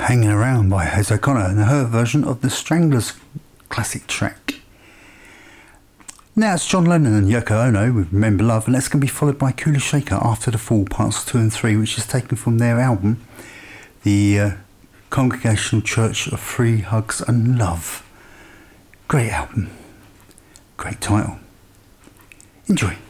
Hanging Around by Hayes O'Connor and her version of the Stranglers classic track. Now it's John Lennon and Yoko Ono with Remember Love, and that's going to be followed by Kula Shaker After the Fall Parts 2 and 3, which is taken from their album, the Congregational Church of Free Hugs and Love. Great album, great title. Enjoy.